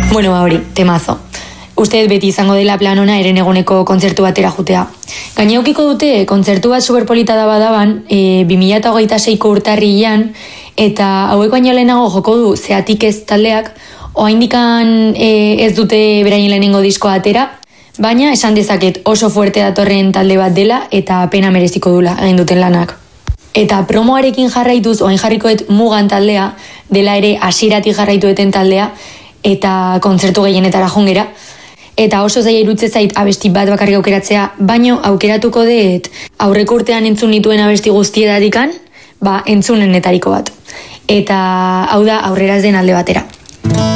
Bueno, hori, temazo. Uste beti izango dela plan ona Hereneguneko kontzertu batera jutea. Gaina aukiko dute kontzertu bat superpolita da badaban, 2026ko urtarrilean, eta hauek baino lehenago joko du Zeatik Ez taldeak, oraindikan ez dute beraien lehenengo diskoa atera, baina esan dezaket oso fuerte datorren talde bat dela eta pena mereziko dula egin duten lanak. Eta promoarekin jarraituz, orain jarrikoet Mugan taldea, dela ere hasieratik jarraitueten taldea, eta kontzertu gehienetara jongera. Eta oso zaila irutze zait abesti bat bakarrik aukeratzea, baino aukeratuko dut aurreko urtean entzun nituen abesti guztietatikan, entzunenetariko bat. Eta hau da Aurrera ez den alde batera.